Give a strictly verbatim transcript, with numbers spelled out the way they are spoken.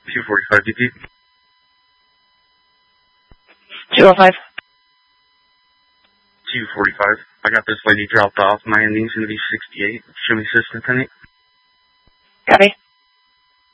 two forty-five D P. two oh five. two forty-five. I got this lady dropped off. My ending's going to be sixty-eight. Show me system, Penny. Copy.